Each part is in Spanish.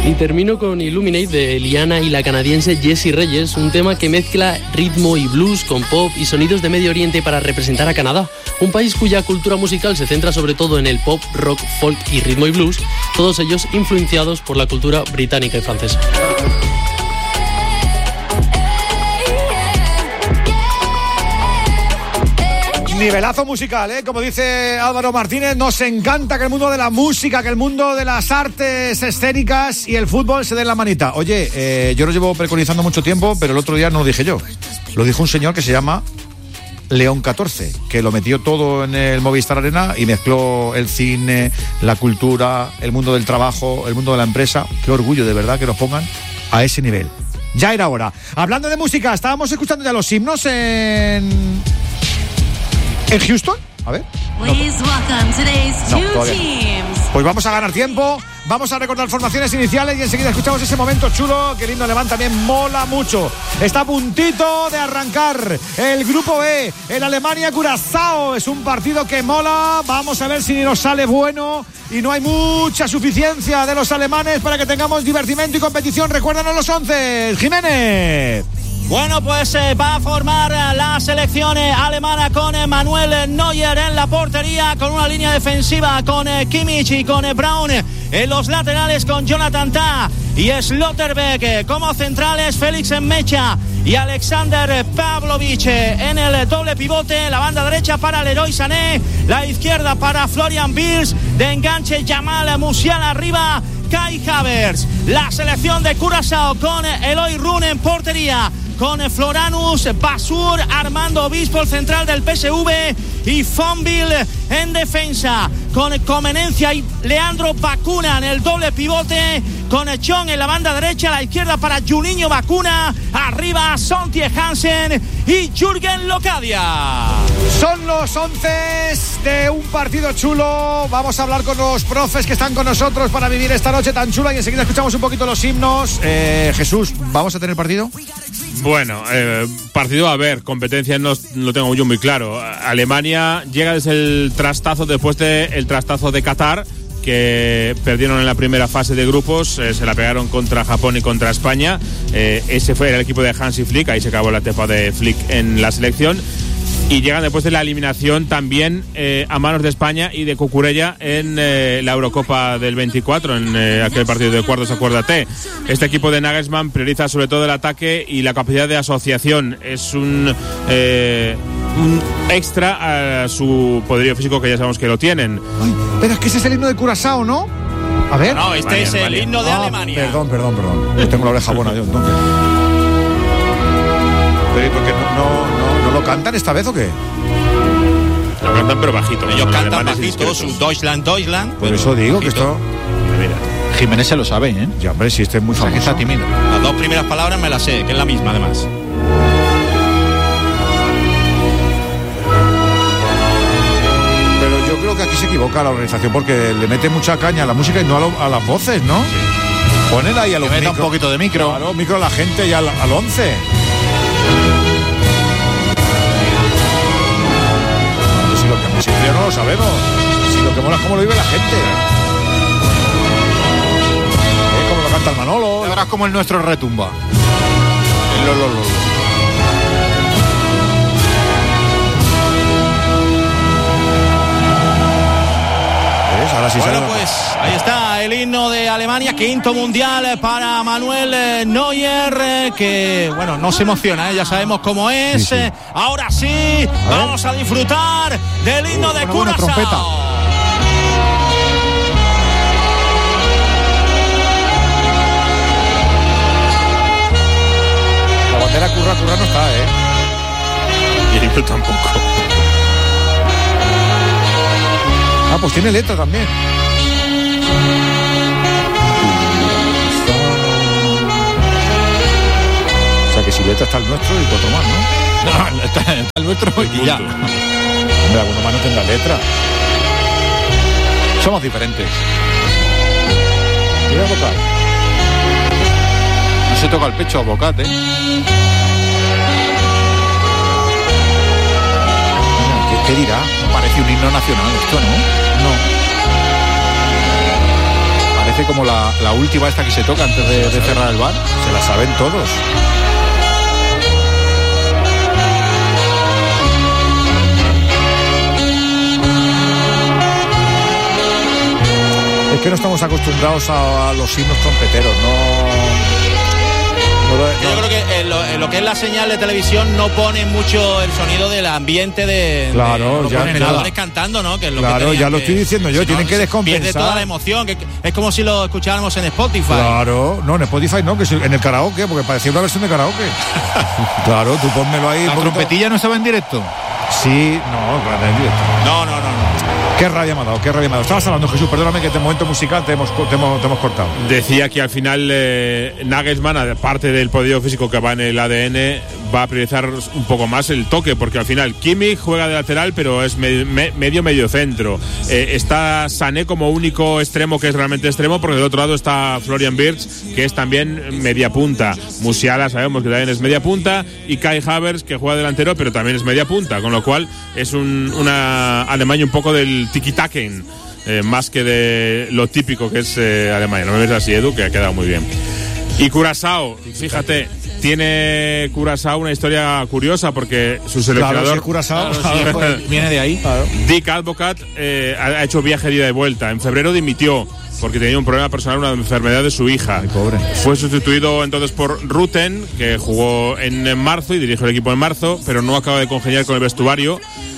Y termino con Illuminate de Liana y la canadiense Jessie Reyes, un tema que mezcla ritmo y blues con pop y sonidos de Medio Oriente para representar a Canadá, un país cuya cultura musical se centra sobre todo en el pop, rock, folk y ritmo y blues, todos ellos influenciados por la cultura británica y francesa. Nivelazo musical, como dice Álvaro Martínez, nos encanta que el mundo de la música, que el mundo de las artes escénicas y el fútbol se den la manita. Oye, yo lo llevo preconizando mucho tiempo, pero el otro día no lo dije yo. Lo dijo un señor que se llama León 14, que lo metió todo en el Movistar Arena y mezcló el cine, la cultura, el mundo del trabajo, el mundo de la empresa. Qué orgullo, de verdad, que nos pongan a ese nivel. Ya era hora. Hablando de música, estábamos escuchando ya los himnos en Houston. A ver. Pues vamos a ganar tiempo. Vamos a recordar formaciones iniciales y enseguida escuchamos ese momento chulo que el himno alemán también mola mucho. Está a puntito de arrancar el grupo E, el Alemania-Curazao. Es un partido que mola. Vamos a ver si nos sale bueno y no hay mucha suficiencia de los alemanes para que tengamos divertimento y competición. Recuérdanos los 11, Jiménez. Bueno, pues va a formar la selección alemana con Manuel Neuer en la portería, con una línea defensiva con Kimmich y con Braun en los laterales, con Jonathan Tah y Schlotterbeck como centrales, Félix Mecha y Alexander Pavlovic en el doble pivote, la banda derecha para Leroy Sané, la izquierda para Florian Wirtz, de enganche Jamal Musiala, arriba Kai Havertz. La selección de Curazao con Eloy Rune en portería, con Floranus Basur, Armando Obispo, el central del PSV, y Fonville en defensa, con Comenencia y Leandro Bacuna en el doble pivote, con Chong en la banda derecha, a la izquierda para Juninho Bacuna, arriba Sontie Hansen y Jürgen Locadia. Son los 11 de un partido chulo. Vamos a hablar con los profes que están con nosotros para vivir esta noche tan chula y enseguida escuchamos un poquito los himnos. Jesús, ¿vamos a tener partido? Bueno, partido a ver, competencia no lo tengo yo muy claro. Alemania llega desde el trastazo, después del trastazo de Qatar, que perdieron en la primera fase de grupos, se la pegaron contra Japón y contra España. Ese fue el equipo de Hansi Flick, ahí se acabó la etapa de Flick en la selección. Y llegan después de la eliminación también a manos de España y de Cucurella en la Eurocopa del 24, en aquel partido de cuartos, acuérdate. Este equipo de Nagelsmann prioriza sobre todo el ataque y la capacidad de asociación. Es un extra a su poderío físico, que ya sabemos que lo tienen. Ay, pero es que ese es el himno de Curazao, ¿no? A ver. No, este es el himno de Alemania. Perdón. Yo tengo la oreja buena yo, entonces. Pero ¿y por qué no lo cantan esta vez o qué? Lo cantan pero bajito. Ellos cantan bajito, su Deutschland. Por eso digo que esto... Mira, Jiménez se lo sabe, ¿eh? Ya, hombre, si este es muy famoso. Que está tímido. Las dos primeras palabras me las sé, que es la misma además. Pero yo creo que aquí se equivoca la organización porque le mete mucha caña a la música y no a las voces, ¿no? Ponen ahí a los micros. Un poquito de micro. Claro, micro a la gente y al 11. Si lo que música no lo sabemos. Si lo que mola es cómo lo vive la gente. Como lo canta el Manolo. Ya verás como el nuestro retumba. Ahora sí bueno, pues ahí está el himno de Alemania, quinto mundial para Manuel Neuer, que bueno, no se emociona, ya sabemos cómo es. Sí. Ahora sí, vamos a disfrutar del himno de Curazao. La bandera curra no está, Y el himno tampoco. Ah, pues tiene letra también. O sea que si letra está el nuestro y cuatro más, ¿no? No, está el nuestro y ya. Hombre, alguno más no tendrá letra. Somos diferentes. Mira Bocat. No se toca el pecho a Bocat, ¿eh? ¿Qué dirá? Parece un himno nacional esto, ¿no? No. parece como la última esta que se toca antes de cerrar el bar. Se la saben todos. Es que no estamos acostumbrados a los himnos trompeteros, Yo creo que en lo que es la señal de televisión no pone mucho el sonido del ambiente de claro, los jugadores cantando, ¿no? Que es lo claro, que ya lo estoy diciendo yo, tienen que descompensar. Pierde toda la emoción, que es como si lo escucháramos en Spotify. Claro, no, en Spotify no, que es en el karaoke, porque parecía una versión de karaoke. Claro, tú pónmelo ahí. ¿La trompetilla no estaba en directo? Sí, no, claro, en directo. No. Qué rabia me ha dado, qué rabia me ha dado. Estabas hablando, Jesús, perdóname que este momento musical te hemos cortado. Decía que al final Nagelsmann, aparte del poderío físico que va en el ADN, va a priorizar un poco más el toque, porque al final Kimmich juega de lateral, pero es medio centro. Está Sané como único extremo que es realmente extremo, porque del otro lado está Florian Wirtz, que es también media punta. Musiala sabemos que también es media punta, y Kai Havertz, que juega delantero, pero también es media punta, con lo cual es una Alemania un poco del tiki-taken, más que de lo típico que es Alemania. No me ves así, Edu, que ha quedado muy bien. Y Curazao, fíjate, tiene Curazao una historia curiosa, porque su seleccionador, claro, Curazao, viene de ahí. Claro. Dick Advocat, ha hecho viaje de ida y vuelta. En febrero dimitió porque tenía un problema personal, una enfermedad de su hija. Ay, pobre. Fue sustituido entonces por Rutten, que jugó en marzo y dirigió el equipo en marzo, pero no acaba de congeniar con el vestuario.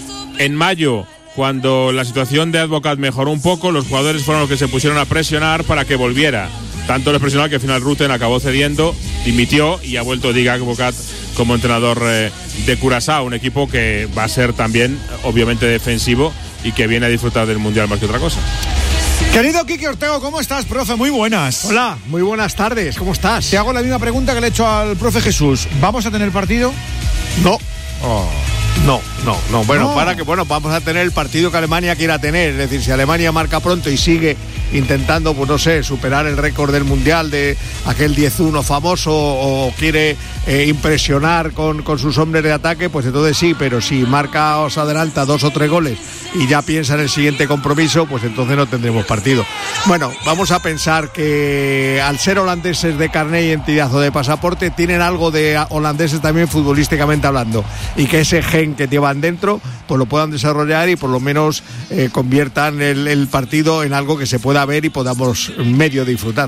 En mayo, cuando la situación de Advocat mejoró un poco, los jugadores fueron los que se pusieron a presionar para que volviera. Tanto les presionaron que al final Rutten acabó cediendo, dimitió y ha vuelto Dick Advocat como entrenador de Curazao, un equipo que va a ser también obviamente defensivo y que viene a disfrutar del Mundial más que otra cosa. Querido Quique Ortego, ¿cómo estás, profe? Muy buenas. Hola, muy buenas tardes, ¿cómo estás? Te hago la misma pregunta que le he hecho al profe Jesús. ¿Vamos a tener partido? No. Oh. No. Bueno, No. vamos a tener el partido que Alemania quiera tener. Es decir, si Alemania marca pronto y sigue intentando, pues no sé, superar el récord del Mundial de aquel 10-1 famoso, o quiere impresionar con sus hombres de ataque, pues entonces sí, pero si marca o se adelanta 2 o 3 goles y ya piensa en el siguiente compromiso, pues entonces no tendremos partido. Bueno, vamos a pensar que al ser holandeses de carné y entidad o de pasaporte, tienen algo de holandeses también futbolísticamente hablando, y que ese gen que llevan dentro pues lo puedan desarrollar y por lo menos conviertan el partido en algo que se pueda ver y podamos medio disfrutar.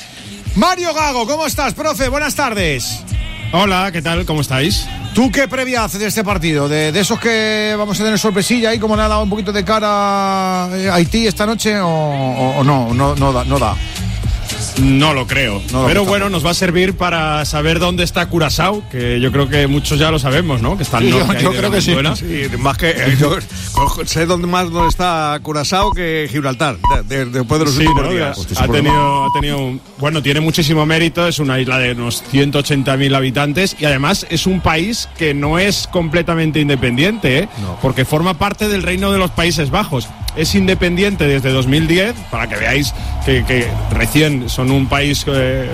Mario Gago, ¿cómo estás, profe? Buenas tardes. Hola, ¿qué tal? ¿Cómo estáis? ¿Tú qué previa haces de este partido? ¿De esos que vamos a tener sorpresilla ahí, como le ha dado un poquito de cara a Haití esta noche, o no da? No lo creo. Pero bueno, nos va a servir para saber dónde está Curazao, que yo creo que muchos ya lo sabemos, ¿no? Que está al norte. Yo creo que sí. Más que yo sé dónde está Curazao que Gibraltar, después de los últimos días. Ha tenido bueno, tiene muchísimo mérito. Es una isla de unos 180.000 habitantes y además es un país que no es completamente independiente, ¿eh? No. Porque forma parte del Reino de los Países Bajos. Es independiente desde 2010, para que veáis que recién son un país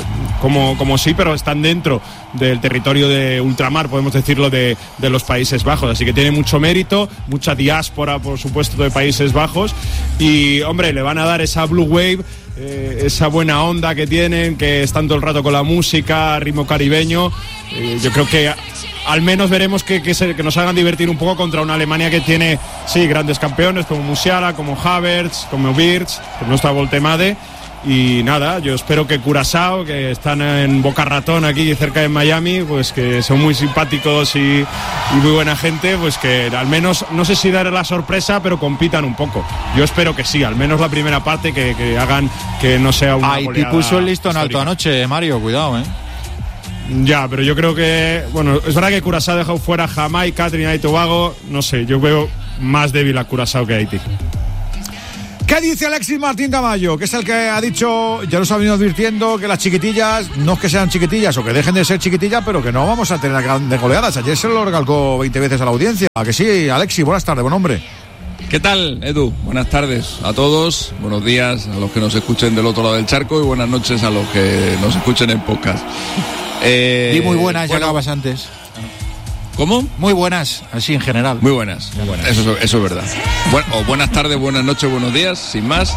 como sí, pero están dentro del territorio de ultramar, podemos decirlo, de los Países Bajos. Así que tiene mucho mérito, mucha diáspora, por supuesto, de Países Bajos. Y, hombre, le van a dar esa blue wave, esa buena onda que tienen, que están todo el rato con la música, ritmo caribeño. Yo creo que al menos veremos que nos hagan divertir un poco contra una Alemania que tiene, sí, grandes campeones como Musiala, como Havertz, como Wirtz, que no está Voltemade. Y nada, yo espero que Curazao, que están en Boca Ratón aquí cerca de Miami, pues que son muy simpáticos y muy buena gente, pues que al menos, no sé si daré la sorpresa, pero compitan un poco. Yo espero que sí, al menos la primera parte, que hagan que no sea una Haití goleada puso el listón histórica. alto anoche, Mario, cuidado, Ya, pero yo creo que, bueno, es verdad que Curazao ha dejado fuera Jamaica, Trinidad y Tobago, no sé, yo veo más débil a Curazao que a Haití. ¿Qué dice Alexis Martín Tamayo? Que es el que ha dicho, ya nos ha venido advirtiendo, que las chiquitillas, no es que sean chiquitillas o que dejen de ser chiquitillas, pero que no vamos a tener grandes goleadas. Ayer se lo recalcó 20 veces a la audiencia. ¿A que sí, Alexis? Buenas tardes, buen hombre. ¿Qué tal, Edu? Buenas tardes a todos, buenos días a los que nos escuchen del otro lado del charco y buenas noches a los que nos escuchen en podcast. Y muy buenas, ya acabas antes. ¿Cómo? Muy buenas, así en general. Muy buenas. Eso es verdad. Buenas tardes, buenas noches, buenos días, sin más.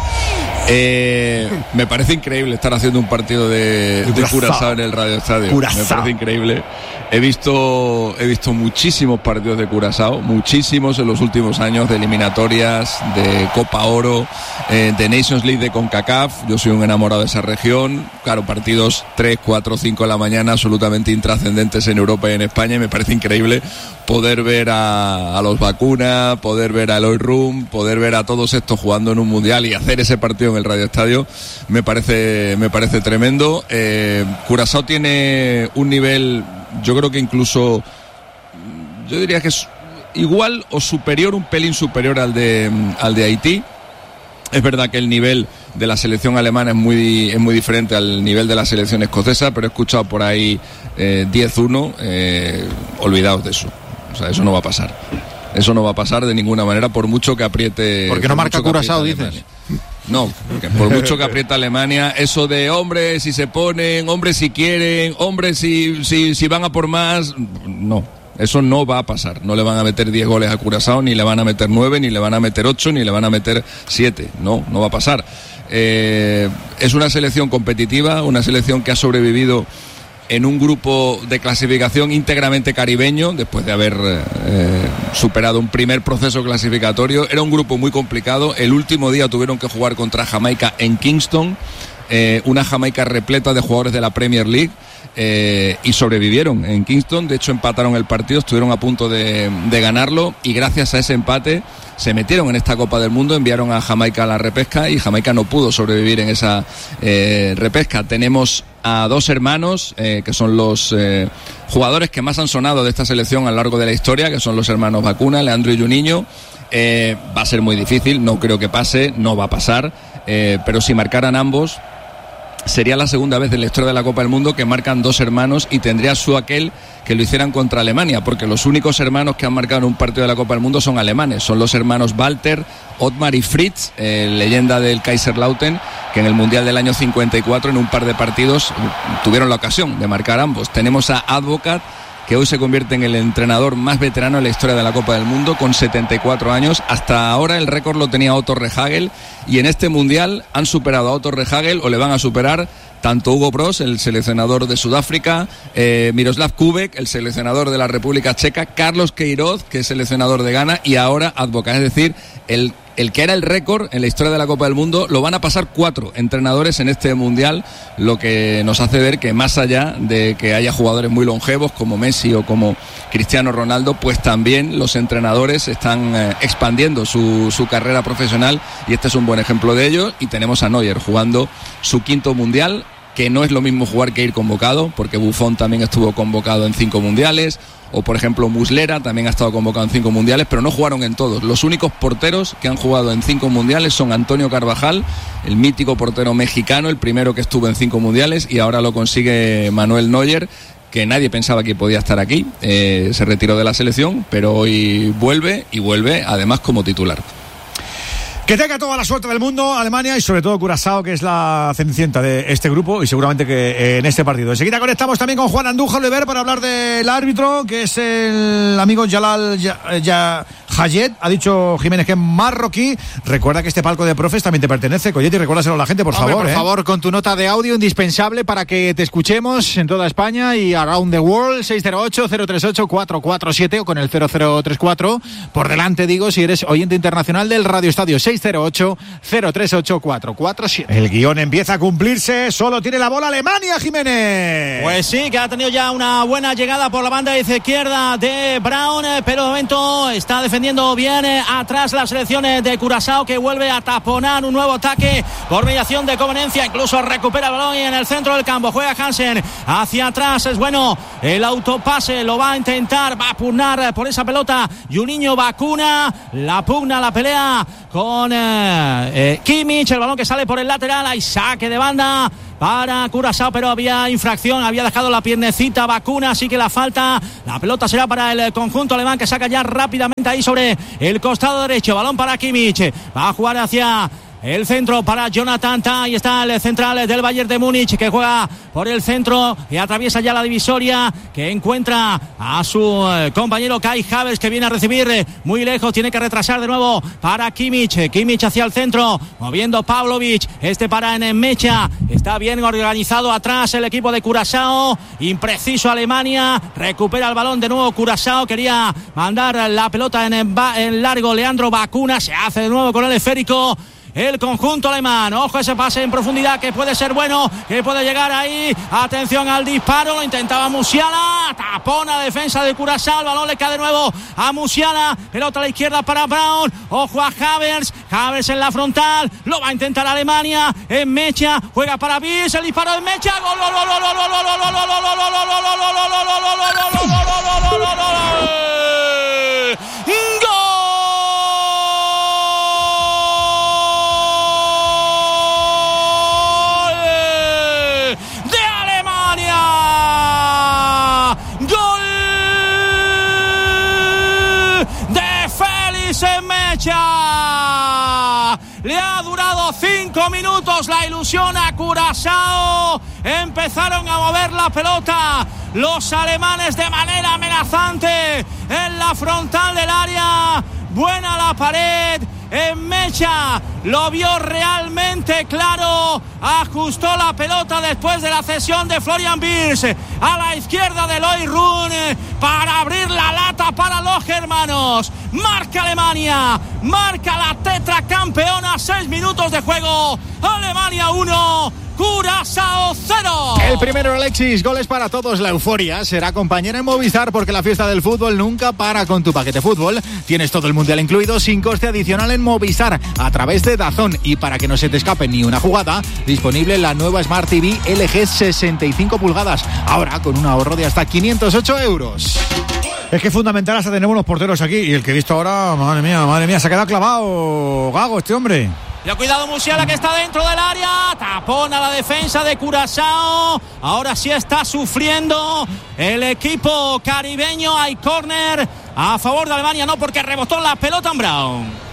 Me parece increíble estar haciendo un partido de Curazao en el Radio Estadio. Me parece increíble. He visto muchísimos partidos de Curazao, muchísimos en los últimos años, de eliminatorias, de Copa Oro, de Nations League de CONCACAF. Yo soy un enamorado de esa región. Claro, partidos 3, 4, 5 de la mañana, absolutamente intrascendentes en Europa y en España, y me parece increíble poder ver a los Vacuna, poder ver a Eloy Room, poder ver a todos estos jugando en un mundial y hacer ese partido en el Radio Estadio. Me parece tremendo. Curazao tiene un nivel, yo creo que incluso, yo diría que es igual o superior, un pelín superior al de Haití. Es verdad que el nivel de la selección alemana es muy diferente al nivel de la selección escocesa, pero he escuchado por ahí 10-1, olvidaos de eso. O sea, eso no va a pasar. Eso no va a pasar de ninguna manera, por mucho que apriete. ¿Por qué no marca Curazao, dices? No, por mucho que aprieta Alemania, eso de hombres si se ponen, hombres si quieren, hombres si van a por más, no. Eso no va a pasar. No le van a meter 10 goles a Curazao, ni le van a meter 9, ni le van a meter 8, ni le van a meter 7. No va a pasar. Es una selección competitiva, una selección que ha sobrevivido en un grupo de clasificación íntegramente caribeño, después de haber superado un primer proceso clasificatorio. Era un grupo muy complicado. El último día tuvieron que jugar contra Jamaica en Kingston, una Jamaica repleta de jugadores de la Premier League, y sobrevivieron en Kingston. De hecho, empataron el partido, estuvieron a punto de ganarlo, y gracias a ese empate se metieron en esta Copa del Mundo. Enviaron a Jamaica a la repesca y Jamaica no pudo sobrevivir en esa repesca. Tenemos a dos hermanos que son los jugadores que más han sonado de esta selección a lo largo de la historia, que son los hermanos Vacuna, Leandro y Juninho. Va a ser muy difícil, no creo que pase, no va a pasar, pero si marcaran ambos, sería la segunda vez en la historia de la Copa del Mundo que marcan dos hermanos, y tendría su aquel que lo hicieran contra Alemania, porque los únicos hermanos que han marcado en un partido de la Copa del Mundo son alemanes. Son los hermanos Walter, Ottmar y Fritz, leyenda del Kaiserslautern, que en el Mundial del año 54 en un par de partidos tuvieron la ocasión de marcar ambos. Tenemos a Advocat, que hoy se convierte en el entrenador más veterano en la historia de la Copa del Mundo, con 74 años. Hasta ahora el récord lo tenía Otto Rehhagel, y en este Mundial han superado a Otto Rehhagel, o le van a superar, tanto Hugo Broos, el seleccionador de Sudáfrica, Miroslav Kubek, el seleccionador de la República Checa, Carlos Queiroz, que es seleccionador de Ghana, y ahora Advocat. Es decir, el que era el récord en la historia de la Copa del Mundo lo van a pasar 4 entrenadores en este Mundial, lo que nos hace ver que, más allá de que haya jugadores muy longevos como Messi o como Cristiano Ronaldo, pues también los entrenadores están expandiendo su carrera profesional, y este es un buen ejemplo de ello. Y tenemos a Neuer jugando su 5º Mundial, que no es lo mismo jugar que ir convocado, porque Buffon también estuvo convocado en 5 mundiales, o por ejemplo Muslera también ha estado convocado en 5 mundiales, pero no jugaron en todos. Los únicos porteros que han jugado en 5 mundiales son Antonio Carvajal, el mítico portero mexicano, el primero que estuvo en 5 mundiales, y ahora lo consigue Manuel Neuer, que nadie pensaba que podía estar aquí. Se retiró de la selección, pero hoy vuelve, y vuelve además como titular. Que tenga toda la suerte del mundo Alemania, y sobre todo Curazao, que es la cenicienta de este grupo, y seguramente que en este partido. Enseguida conectamos también con Juan Andújar Lever para hablar del árbitro, que es el amigo Jalal Hayet. Ha dicho Jiménez que es marroquí. Recuerda que este palco de profes también te pertenece, Coyetti, recuérdaselo a la gente, por favor. Por favor, con tu nota de audio indispensable para que te escuchemos en toda España y around the world. 608-038-447 o con el 0034 por delante, digo, si eres oyente internacional del Radio Estadio. 608-038-447. El guión empieza a cumplirse. Solo tiene la bola Alemania, Jiménez. Pues sí, que ha tenido ya una buena llegada por la banda izquierda de Brown, pero de momento está defendiendo bien atrás la selección de Curazao, que vuelve a taponar un nuevo ataque por mediación de Conveniencia. Incluso recupera el balón en el centro del campo. Juega Hansen hacia atrás. Es bueno el autopase. Lo va a intentar. Va a pugnar por esa pelota Juninho Vacuna. La pugna, la pelea con Kimmich. El balón que sale por el lateral. Hay saque de banda para Curazao, pero había infracción, había dejado la piernecita Vacuna, así que la falta, la pelota será para el conjunto alemán, que saca ya rápidamente ahí sobre el costado derecho. Balón para Kimmich, va a jugar hacia El centro para Jonathan Tah. Y está el central del Bayern de Múnich, que juega por el centro y atraviesa ya la divisoria, que encuentra a su compañero Kai Havertz, que viene a recibir muy lejos. Tiene que retrasar de nuevo para Kimmich. Kimmich hacia el centro, moviendo Pavlovic. Para Nmecha. Está bien organizado atrás el equipo de Curazao. Impreciso Alemania. Recupera el balón de nuevo Curazao. Quería mandar la pelota en largo Leandro Bacuna. Se hace de nuevo con el esférico el conjunto alemán. Ojo ese pase en profundidad, que puede ser bueno, que puede llegar ahí. Atención al disparo, lo intentaba Musiala. Tapona defensa de Curazao. El balón le cae de nuevo a Musiala. Pelota a la izquierda para Brown. Ojo a Havertz. Havertz en la frontal. Lo va a intentar Alemania. En Mecha. Juega para Bis. El disparo de Mecha. Gol. Le ha durado 5 minutos la ilusión a Curazao. Empezaron a mover la pelota los alemanes de manera amenazante en la frontal del área. Buena la pared. En Mecha lo vio realmente claro. Ajustó la pelota después de la cesión de Florian Wirtz a la izquierda de Loic Run para abrir la lata para los germanos. Marca Alemania, marca la tetracampeona. 6 minutos de juego. Alemania 1, Curazao 0. El primero, Alexis. Goles para todos. La euforia será compañera en Movistar, porque la fiesta del fútbol nunca para con tu paquete fútbol. Tienes todo el mundial incluido sin coste adicional en Movistar a través de DAZN. Y para que no se te escape ni una jugada, disponible la nueva Smart TV LG 65 pulgadas. Ahora con un ahorro de hasta 508 euros. Es que es fundamental hasta tener buenos porteros aquí. Y el que he visto ahora, madre mía, se ha quedado clavado Gago, este hombre. Ya cuidado Musiala, que está dentro del área. Tapona la defensa de Curazao. Ahora sí está sufriendo el equipo caribeño. Hay córner a favor de Alemania, no, porque rebotó la pelota en Brown.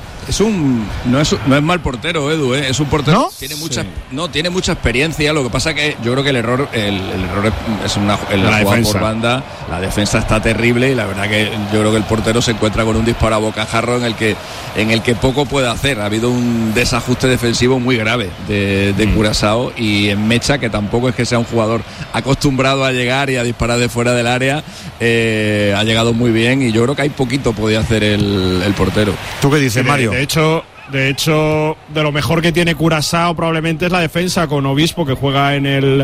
No es mal portero, Edu, ¿eh? Es un portero. ¿No? Tiene mucha experiencia. Lo que pasa que yo creo que el error es la jugada por banda. La defensa está terrible y la verdad que yo creo que el portero se encuentra con un disparo a bocajarro en el que poco puede hacer. Ha habido un desajuste defensivo muy grave de Curazao, y en Mecha, que tampoco es que sea un jugador acostumbrado a llegar y a disparar de fuera del área, ha llegado muy bien, y yo creo que hay poquito podía hacer el portero. ¿Tú qué dices, Mario? De hecho, de lo mejor que tiene Curazao probablemente es la defensa, con Obispo, que juega en el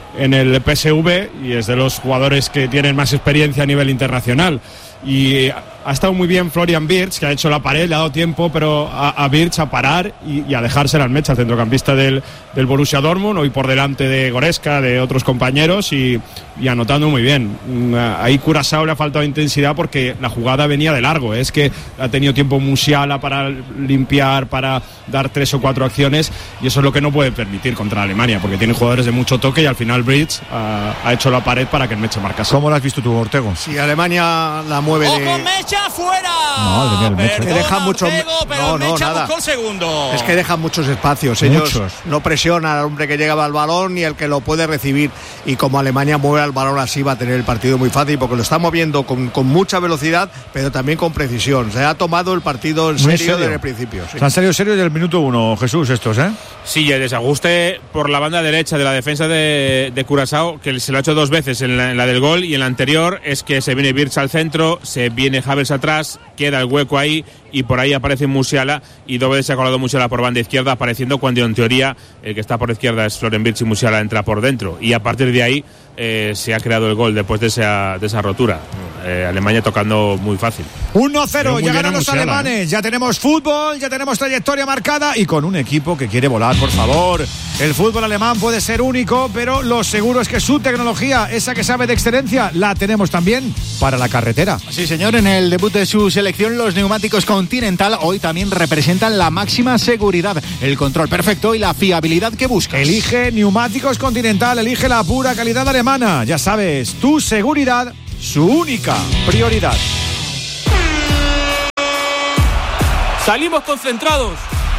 PSV y es de los jugadores que tienen más experiencia a nivel internacional. Y ha estado muy bien Florian Wirtz, que ha hecho la pared, le ha dado tiempo pero a Wirtz a parar y a dejársela en Mecha, centrocampista del Borussia Dortmund, hoy por delante de Goretzka, de otros compañeros, y anotando muy bien. Ahí Curazao le ha faltado intensidad porque la jugada venía de largo. Es que ha tenido tiempo Musiala para limpiar, para dar 3 o 4 acciones, y eso es lo que no puede permitir contra Alemania, porque tiene jugadores de mucho toque, y al final Wirtz ha hecho la pared para que el Mecha marcase. ¿Cómo lo has visto tú, Ortego? Si Alemania la mueve ¡Ojo, Mecha fuera! que dejan mucho. Pero Mecha buscó el segundo. Es que dejan muchos espacios. Ellos no presionan al hombre que llega al balón ni el que lo puede recibir. Y como Alemania mueve al balón así, va a tener el partido muy fácil, porque lo está moviendo con mucha velocidad, pero también con precisión. Se ha tomado el partido en serio desde el principio. Sí. Se han salido serio desde el minuto 1, Jesús, estos, ¿eh? Sí, y el desajuste por la banda derecha de la defensa de Curazao, que se lo ha hecho 2 veces, en la del gol y en la anterior, es que se viene Wirtz al centro, se viene Havertz atrás, queda el hueco ahí, y por ahí aparece Musiala, y 2 veces se ha colado Musiala por banda izquierda, apareciendo cuando en teoría el que está por izquierda es Florian Wirtz, y Musiala entra por dentro, y a partir de ahí se ha creado el gol después de esa rotura. Alemania tocando muy fácil. 1-0, ya ganan los alemanes. Ya tenemos fútbol, ya tenemos trayectoria marcada, y con un equipo que quiere volar, por favor. El fútbol alemán puede ser único, pero lo seguro es que su tecnología, esa que sabe de excelencia, la tenemos también para la carretera. Sí, señor, en el debut de su selección, los neumáticos Continental hoy también representan la máxima seguridad, el control perfecto y la fiabilidad que buscas. Elige neumáticos Continental, elige la pura calidad alemana. Ya sabes, tu seguridad, su única prioridad. Salimos concentrados.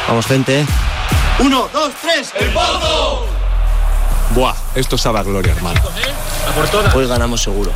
Vamos, gente. 1, 2, 3. ¡El Pozo! Buah, esto sabe a gloria, hermano. Hoy ganamos seguro.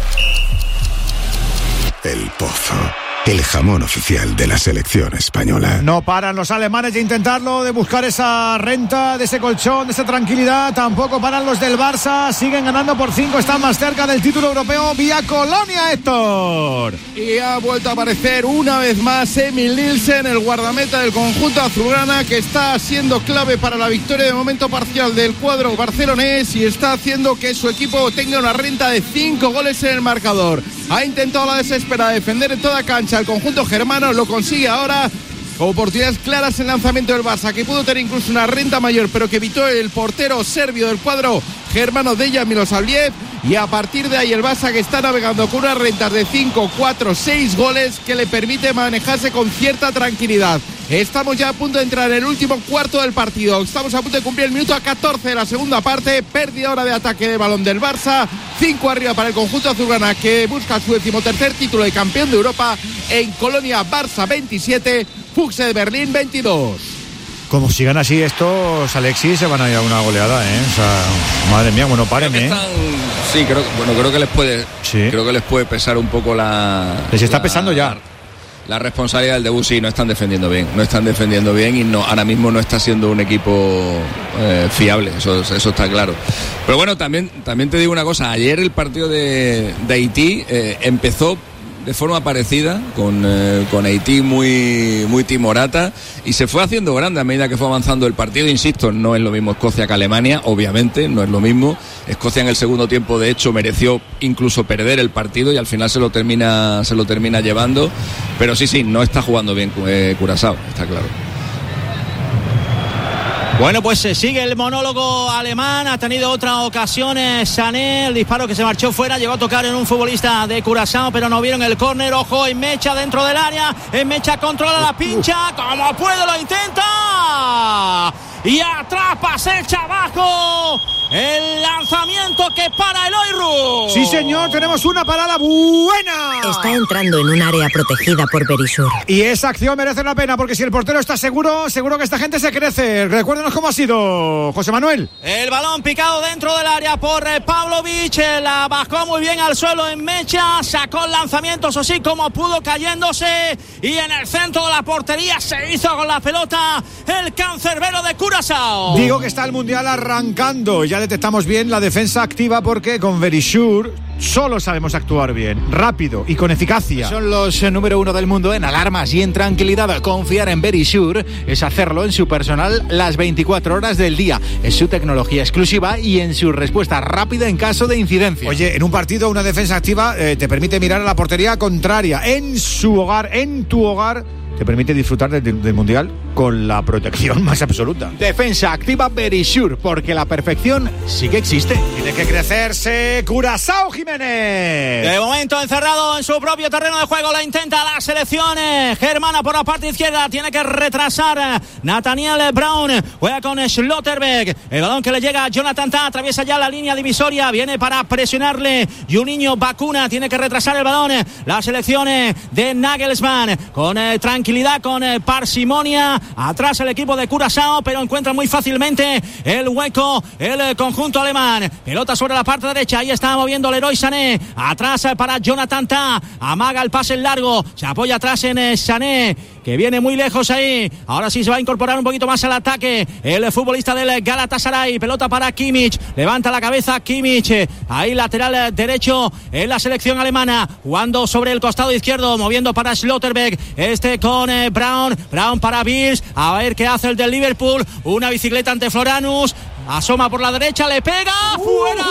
El Pozo, el jamón oficial de la selección española. No paran los alemanes de intentarlo, de buscar esa renta, de ese colchón, de esa tranquilidad. Tampoco paran los del Barça. Siguen ganando por 5, están más cerca del título europeo vía Colonia, Héctor. Y ha vuelto a aparecer una vez más Emil Nielsen, el guardameta del conjunto azulgrana, que está siendo clave para la victoria de momento parcial del cuadro barcelonés y está haciendo que su equipo tenga una renta de 5 goles en el marcador. Ha intentado a la desesperada defender en toda cancha el conjunto germano, lo consigue ahora. Oportunidades claras en lanzamiento del Barça, que pudo tener incluso una renta mayor, pero que evitó el portero serbio del cuadro germano, Dejan Milosavljević. Y a partir de ahí el Barça, que está navegando con unas rentas de 5, 4, 6 goles que le permite manejarse con cierta tranquilidad. Estamos ya a punto de entrar en el último cuarto del partido. Estamos a punto de cumplir el minuto 14 de la segunda parte. Pérdida ahora de ataque de balón del Barça. 5 arriba para el conjunto azulgrana, que busca su 13º título de campeón de Europa. En Colonia, Barça 27, Füchse de Berlín 22. Como sigan así estos, Alexis, se van a ir a una goleada, ¿eh? O sea, madre mía, bueno, paren, ¿eh? Sí, creo que les puede, creo que les puede pesar un poco les está pesando ya. La responsabilidad del debut. Sí, no están defendiendo bien y ahora mismo no está siendo un equipo fiable, eso está claro. Pero bueno, también te digo una cosa, ayer el partido de Haití empezó de forma parecida, con Haití muy timorata, y se fue haciendo grande a medida que fue avanzando el partido. Insisto, no es lo mismo Escocia que Alemania, obviamente, no es lo mismo. Escocia en el segundo tiempo, de hecho, mereció incluso perder el partido y al final se lo termina llevando. Pero sí, no está jugando bien Curazao, está claro. Bueno, pues sigue el monólogo alemán. Ha tenido otra ocasión Sané, el disparo que se marchó fuera, llegó a tocar en un futbolista de Curazao, pero no vieron el córner. Ojo, Enmecha dentro del área, Enmecha controla la pincha, como puede lo intenta, y atrapa, se echa abajo el lanzamiento que para el Oirus. Sí, señor, tenemos una parada buena. Está entrando en un área protegida por Verisur. Y esa acción merece la pena, porque si el portero está seguro que esta gente se crece. Recuérdenos cómo ha sido, José Manuel. El balón picado dentro del área por Pavlovic, la bajó muy bien al suelo en Mecha, sacó el lanzamiento, eso sí, como pudo, cayéndose, y en el centro de la portería se hizo con la pelota el cancerbero de Curazao. Digo que está el Mundial arrancando, ya detectamos bien la defensa activa, porque con Verisur solo sabemos actuar bien, rápido y con eficacia. Son los número 1 del mundo en alarmas y en tranquilidad. Confiar en Verisur es hacerlo en su personal las 24 horas del día. Es su tecnología exclusiva y en su respuesta rápida en caso de incidencia. Oye, en un partido una defensa activa te permite mirar a la portería contraria en su hogar, en tu hogar. Te permite disfrutar del Mundial con la protección más absoluta. Defensa activa Verisur, porque la perfección sí que existe. Tiene que crecerse Curazao, Jiménez. De momento encerrado en su propio terreno de juego, la intenta la selección germana por la parte izquierda. Tiene que retrasar Nathaniel Brown. Juega con Schlotterbeck. El balón que le llega a Jonathan Tah, atraviesa ya la línea divisoria. Viene para presionarle Juninho Bacuna. Tiene que retrasar el balón la selección de Nagelsmann. Con tranquilidad, con parsimonia. Atrás el equipo de Curazao, pero encuentra muy fácilmente el hueco el conjunto alemán. Pelota sobre la parte derecha, ahí está moviendo Leroy Sané. Atrás para Jonathan Tah, amaga el pase en largo, se apoya atrás en Sané, que viene muy lejos ahí. Ahora sí se va a incorporar un poquito más al ataque el futbolista del Galatasaray. Pelota para Kimmich, levanta la cabeza Kimmich, ahí lateral derecho en la selección alemana, jugando sobre el costado izquierdo, moviendo para Schlotterbeck, con Brown para Bills, a ver qué hace el del Liverpool. Una bicicleta ante Floranus, asoma por la derecha, le pega, ¡fuera!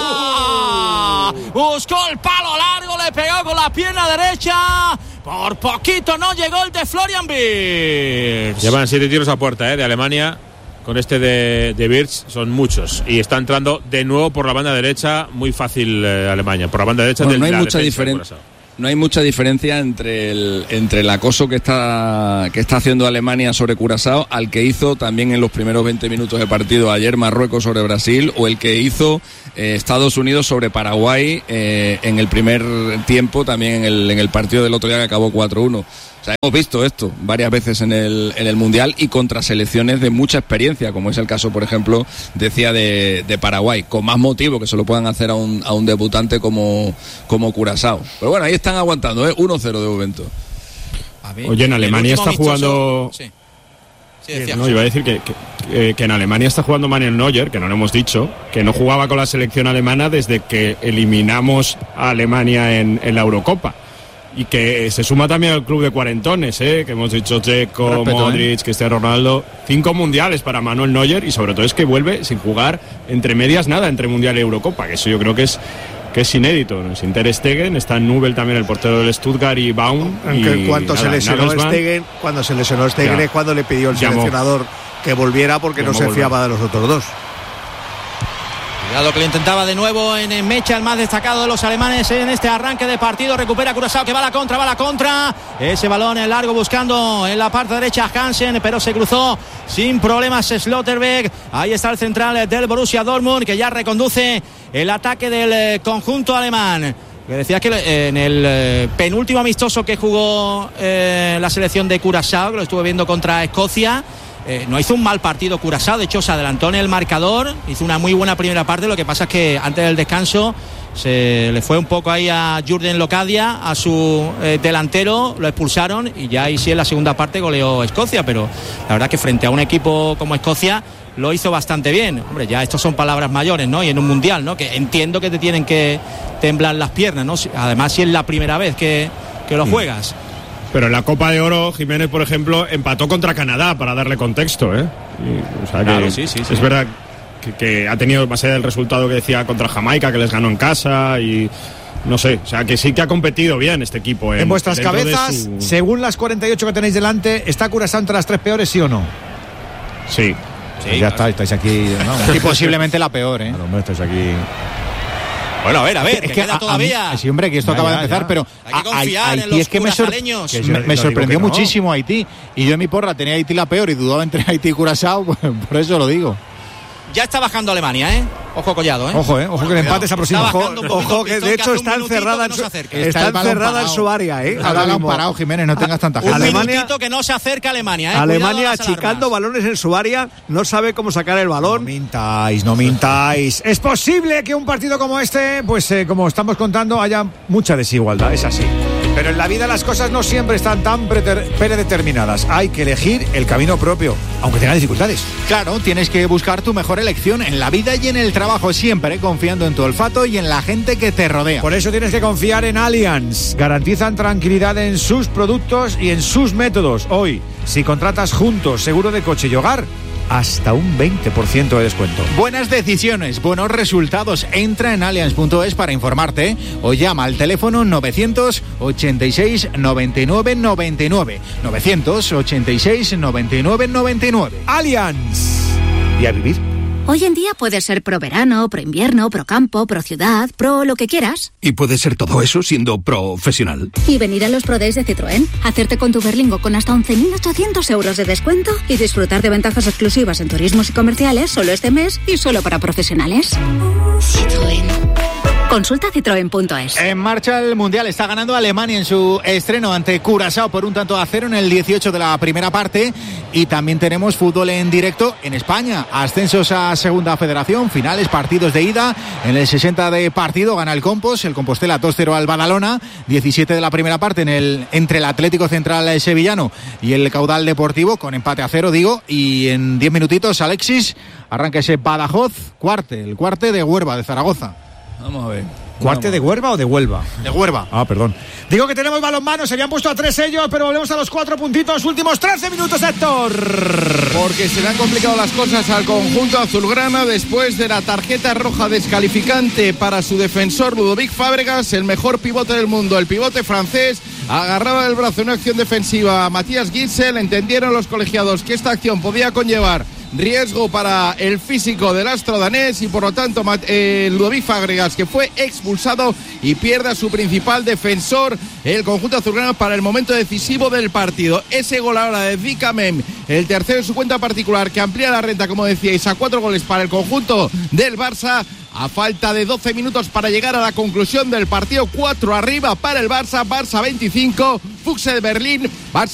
Buscó el palo largo, le pegó con la pierna derecha, por poquito no llegó el de Florian Wirtz. Llevan 7 tiros a puerta de Alemania. Con este de Wirtz son muchos, y está entrando de nuevo por la banda derecha, muy fácil Alemania, por la banda derecha. No hay mucha diferencia. No hay mucha diferencia entre el acoso que está haciendo Alemania sobre Curazao al que hizo también en los primeros 20 minutos de partido ayer Marruecos sobre Brasil, o el que hizo Estados Unidos sobre Paraguay en el primer tiempo, también en el partido del otro día que acabó 4-1. O sea, hemos visto esto varias veces en el Mundial y contra selecciones de mucha experiencia, como es el caso, por ejemplo, decía de Paraguay, con más motivo que se lo puedan hacer a un debutante como Curazao. Pero bueno, ahí están aguantando, 1-0 de momento. Oye, en Alemania está jugando... Sí. No, iba a decir que en Alemania está jugando Manuel Neuer, que no lo hemos dicho, que no jugaba con la selección alemana desde que eliminamos a Alemania en la Eurocopa. Y que se suma también al club de cuarentones, que hemos dicho Checo, Modric, Cristiano Ronaldo. 5 mundiales para Manuel Neuer y sobre todo es que vuelve sin jugar entre medias nada entre Mundial y Eurocopa, que eso yo creo que es inédito. Sin Ter Stegen, está Nubel también, el portero del Stuttgart, y Baum. Aunque cuando se lesionó Stegen es cuando le pidió el seleccionador que volviera porque no se fiaba de los otros dos. Cuidado que le intentaba de nuevo en Mecha, el más destacado de los alemanes en este arranque de partido. Recupera Curazao, que va a la contra. Ese balón en largo buscando en la parte derecha Hansen, pero se cruzó sin problemas Schlotterbeck. Ahí está el central del Borussia Dortmund, que ya reconduce el ataque del conjunto alemán. Que decías que en el penúltimo amistoso que jugó la selección de Curazao, que lo estuve viendo contra Escocia, no hizo un mal partido Curazao. De hecho se adelantó en el marcador, hizo una muy buena primera parte. Lo que pasa es que antes del descanso se le fue un poco ahí a Jürgen Locadia, a su delantero, lo expulsaron y ya ahí sí en la segunda parte goleó Escocia. Pero la verdad que frente a un equipo como Escocia lo hizo bastante bien. Hombre, ya estos son palabras mayores, ¿no? Y en un mundial, ¿no? Que entiendo que te tienen que temblar las piernas, ¿no? Además, si es la primera vez que lo juegas. Pero en la Copa de Oro, Jiménez, por ejemplo, empató contra Canadá, para darle contexto, ¿eh? O sea, claro, que sí. Es verdad que ha tenido, más allá del resultado que decía contra Jamaica, que les ganó en casa y... No sé, o sea, que sí que ha competido bien este equipo. En vuestras cabezas, según las 48 que tenéis delante, ¿está Curazao entre las 3 peores, sí o no? Sí. Pues ya estáis aquí, ¿no? Y posiblemente la peor, ¿eh? Claro, estáis aquí. Bueno, a ver, que queda todavía. Sí, hombre, que esto acaba de empezar, pero hay que confiar en Haití los es que me sorprendió muchísimo Haití. Y yo en mi porra tenía Haití la peor y dudaba entre Haití y Curazao, pues, por eso lo digo. Ya está bajando Alemania, ¿eh? Ojo, Collado, ¿eh? Ojo que el empate se aproxima. Ojo que de hecho está encerrada en su área, ¿eh? Ahora han parado, Jiménez, no tengas tanta gente. Un minutito que no se acerca a Alemania, ¿eh? Alemania achicando balones en su área, no sabe cómo sacar el balón. No mintáis. Es posible que un partido como este, pues como estamos contando, haya mucha desigualdad, es así. Pero en la vida las cosas no siempre están tan predeterminadas. Hay que elegir el camino propio, aunque tenga dificultades. Claro, tienes que buscar tu mejor elección en la vida y en el trabajo, siempre confiando en tu olfato y en la gente que te rodea. Por eso tienes que confiar en Allianz. Garantizan tranquilidad en sus productos y en sus métodos. Hoy, si contratas juntos seguro de coche y hogar, hasta un 20% de descuento. Buenas decisiones, buenos resultados. Entra en Allianz.es para informarte o llama al teléfono 986 99 99. 986 99 99. Allianz. Y a vivir. Hoy en día puedes ser pro verano, pro invierno, pro campo, pro ciudad, pro lo que quieras. Y puedes ser todo eso siendo profesional. Y venir a los Pro Days de Citroën, hacerte con tu Berlingo con hasta 11.800 euros de descuento y disfrutar de ventajas exclusivas en turismos y comerciales solo este mes y solo para profesionales. Citroën. Consulta citroen.es. En marcha el Mundial. Está ganando Alemania en su estreno ante Curazao por 1-0 en el 18 de la primera parte. Y también tenemos fútbol en directo en España. Ascensos a Segunda Federación, finales, partidos de ida. En el 60 de partido gana el Compostela 2-0 al Badalona. 17 de la primera parte entre el Atlético Central Sevillano y el Caudal Deportivo, con empate a 0, digo. Y en 10 minutitos Alexis arranca ese Badajoz, el cuarte de Huerva, de Zaragoza. Vamos a ver. ¿Cuarte de Huerva o de Huelva? De Huerva. Ah, perdón. Digo que tenemos balonmano, se habían puesto a 3 ellos, pero volvemos a los 4 puntitos. Últimos 13 minutos, Héctor. Porque se le han complicado las cosas al conjunto azulgrana después de la tarjeta roja descalificante para su defensor Ludovic Fábregas, el mejor pivote del mundo. El pivote francés agarraba el brazo en una acción defensiva a Matías Gitzel. Entendieron los colegiados que esta acción podía conllevar riesgo para el físico del astro danés y por lo tanto Ludovic Fábregas, que fue expulsado y pierde a su principal defensor, el conjunto azulgrana, para el momento decisivo del partido. Ese gol ahora de Dicamem, el tercero en su cuenta particular, que amplía la renta, como decíais, a 4 goles para el conjunto del Barça, A falta de 12 minutos para llegar a la conclusión del partido, 4 arriba para el Barça, Barça 25, Füchse de Berlín, Barça